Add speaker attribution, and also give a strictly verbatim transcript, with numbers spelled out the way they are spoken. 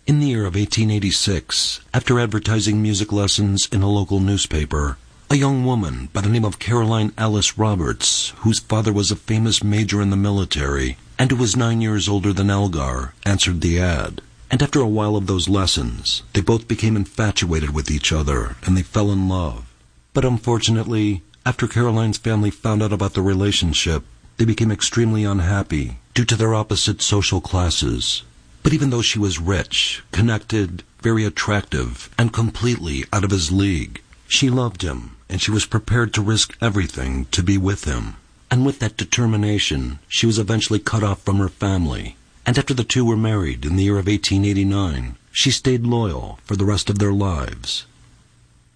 Speaker 1: In the year of eighteen eighty-six, after advertising music lessons in a local newspaper, a young woman by the name of Caroline Alice Roberts, whose father was a famous major in the military, and who was nine years older than Elgar, answered the ad. And after a while of those lessons, they both became infatuated with each other, and they fell in love. But unfortunately, after Caroline's family found out about the relationship, they became extremely unhappy due to their opposite social classes. But even though she was rich, connected, very attractive, and completely out of his league, she loved him, and she was prepared to risk everything to be with him. And with that determination, she was eventually cut off from her family. And after the two were married in the year of eighteen eighty-nine, she stayed loyal for the rest of their lives.